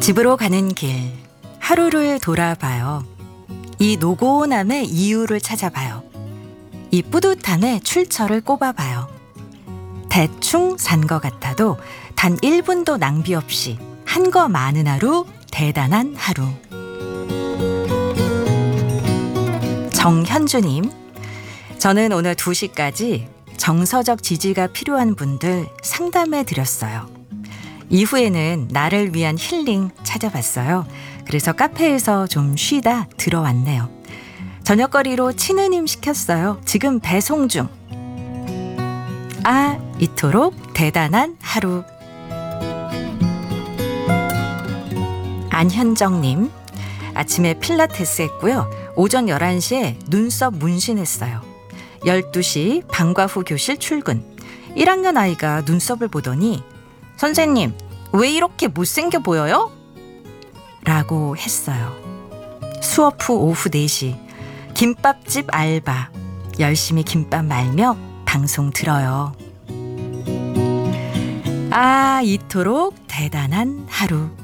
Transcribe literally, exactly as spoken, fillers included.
집으로 가는 길, 하루를 돌아봐요. 이 노곤함의 이유를 찾아봐요. 이 뿌듯함의 출처를 꼽아봐요. 대충 산 것 같아도 단 일 분도 낭비 없이 한 거 많은 하루, 대단한 하루. 정현주님, 저는 오늘 두 시까지 정서적 지지가 필요한 분들 상담해 드렸어요. 이후에는 나를 위한 힐링 찾아봤어요. 그래서 카페에서 좀 쉬다 들어왔네요. 저녁거리로 치느님 시켰어요. 지금 배송 중. 아, 이토록 대단한 하루. 안현정님, 아침에 필라테스 했고요. 오전 열한 시에 눈썹 문신했어요. 열두 시 방과 후 교실 출근. 일 학년 아이가 눈썹을 보더니 선생님, 왜 이렇게 못생겨 보여요? 라고 했어요. 수업 후 오후 네 시 김밥집 알바. 열심히 김밥 말며 방송 들어요. 아, 이토록 대단한 하루.